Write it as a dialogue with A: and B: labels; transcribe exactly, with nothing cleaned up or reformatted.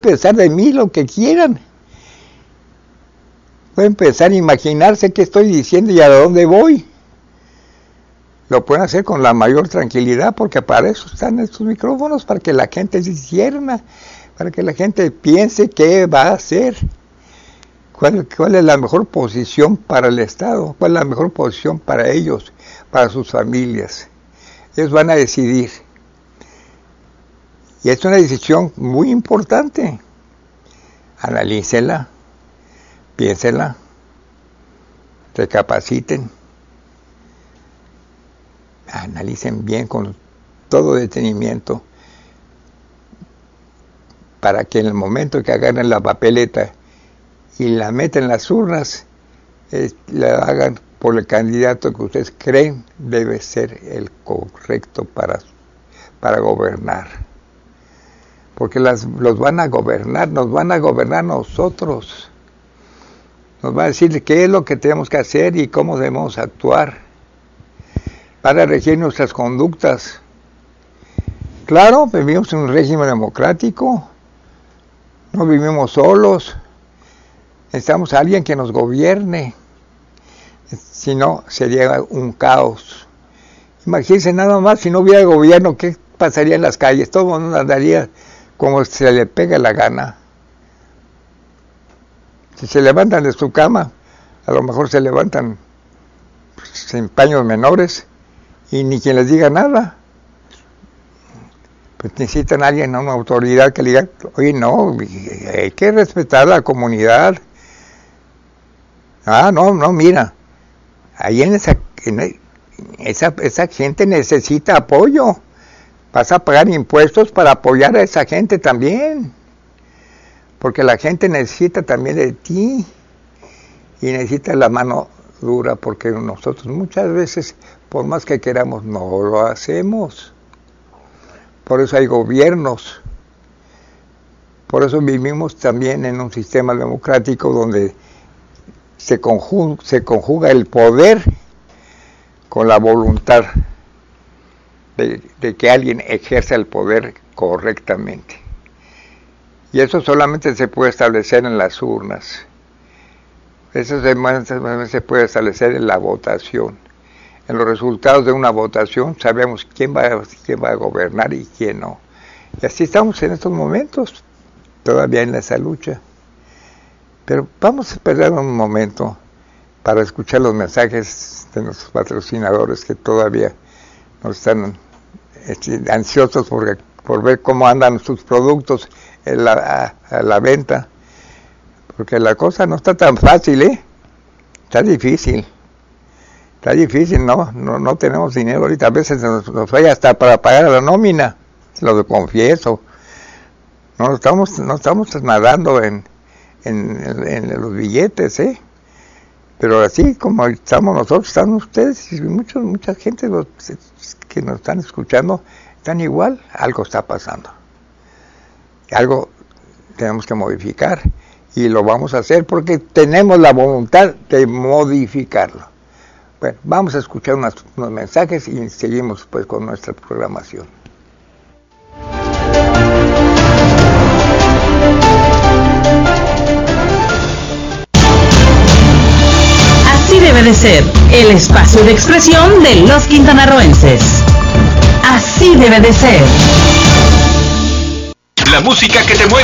A: pensar de mí lo que quieran. Pueden pensar, imaginarse qué estoy diciendo y a dónde voy. Lo pueden hacer con la mayor tranquilidad, porque para eso están estos micrófonos, para que la gente se discierna, para que la gente piense qué va a hacer, cuál, cuál es la mejor posición para el Estado, cuál es la mejor posición para ellos, para sus familias. Ellos van a decidir. Y es una decisión muy importante. Analícenla, piénsenla, recapaciten, analicen bien con todo detenimiento, para que en el momento que agarren la papeleta y la meten en las urnas, eh, la hagan por el candidato que ustedes creen debe ser el correcto para, para gobernar. Porque las, los van a gobernar, nos van a gobernar nosotros. Nos van a decir qué es lo que tenemos que hacer y cómo debemos actuar. Van a regir nuestras conductas. Claro, vivimos en un régimen democrático. No vivimos solos. Necesitamos a alguien que nos gobierne. Si no, sería un caos. Imagínense nada más, si no hubiera gobierno, ¿qué pasaría en las calles? Todo el mundo andaría como se le pega la gana. Si se levantan de su cama, a lo mejor se levantan pues, en paños menores y ni quien les diga nada. Pues necesitan a alguien, a una autoridad que le diga, oye, no, hay que respetar la comunidad. Ah, no, no, mira, ahí en esa, en esa, esa gente necesita apoyo. Vas a pagar impuestos para apoyar a esa gente también. Porque la gente necesita también de ti. Y necesita la mano dura, porque nosotros muchas veces, por más que queramos, no lo hacemos. Por eso hay gobiernos. Por eso vivimos también en un sistema democrático donde se conjuga, se conjuga el poder con la voluntad de, de que alguien ejerza el poder correctamente. Y eso solamente se puede establecer en las urnas. Eso se, se puede establecer en la votación. En los resultados de una votación sabemos quién va, quién va a gobernar y quién no. Y así estamos en estos momentos, todavía en esa lucha. Pero vamos a esperar un momento para escuchar los mensajes de nuestros patrocinadores que todavía nos están ansiosos por, por ver cómo andan sus productos en la, a, a la venta. Porque la cosa no está tan fácil, ¿eh? Está difícil. Está difícil, ¿no? No, no tenemos dinero ahorita. A veces nos, nos falla hasta para pagar la nómina. Lo confieso. No estamos, no estamos nadando en, en, en, en los billetes, ¿eh? Pero así como estamos nosotros, están ustedes y muchos, mucha gente los, que nos están escuchando, están igual. Algo está pasando. Algo tenemos que modificar. Y lo vamos a hacer porque tenemos la voluntad de modificarlo. Bueno, vamos a escuchar unos, unos mensajes y seguimos pues con nuestra programación.
B: Así debe de ser el espacio de expresión de los quintanarroenses. Así debe de ser.
C: La música que te mueve.